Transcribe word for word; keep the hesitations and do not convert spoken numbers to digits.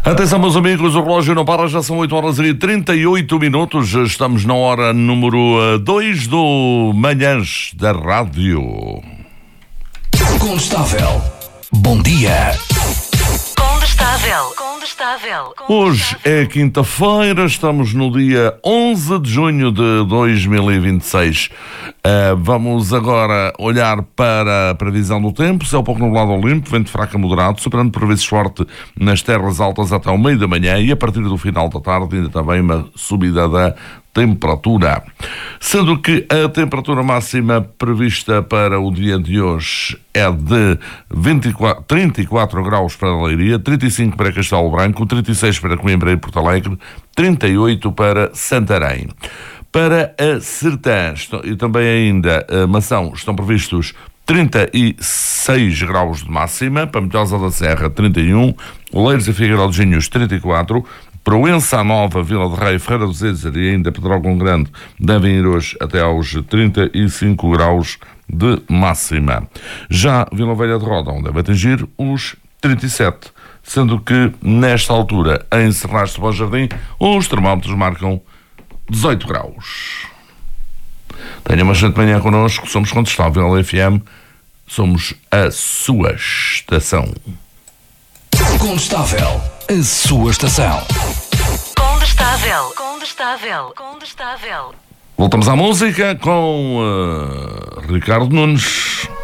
Atenção, meus amigos, o relógio não para, já são oito horas e trinta e oito minutos. Estamos na hora número dois do Manhãs da Rádio. Condestável. Bom dia. Condestável. Condestável. Hoje é quinta-feira, estamos no dia onze de junho de dois mil e vinte e seis. Uh, vamos agora olhar para a previsão do tempo. Céu pouco nublado ou limpo, vento fraco a moderado, superando por vezes forte nas terras altas até ao meio da manhã e a partir do final da tarde ainda também uma subida da temperatura. Sendo que a temperatura máxima prevista para o dia de hoje é de vinte e quatro, trinta e quatro graus para a Leiria, trinta e cinco para Castelo Branco, trinta e seis para Coimbra e Porto Alegre, trinta e oito para Santarém. Para a Sertã e também ainda a Mação estão previstos trinta e seis graus de máxima, para Meteosa da Serra trinta e um, Oleiros e Figueiró de Ginhos trinta e quatro, Proença Nova, Vila de Rei, Feira do César e ainda Pedrógão Grande devem ir hoje até aos trinta e cinco graus de máxima. Já Vila Velha de Ródão deve atingir os trinta e sete, sendo que nesta altura em Serraste do Bom Jardim os termómetros marcam dezoito graus. Tenha uma excelente manhã connosco, somos Condestável F M, somos a sua estação. Condestável, a sua estação. Condestável. Condestável. Condestável. Voltamos à música com uh, Ricardo Nunes.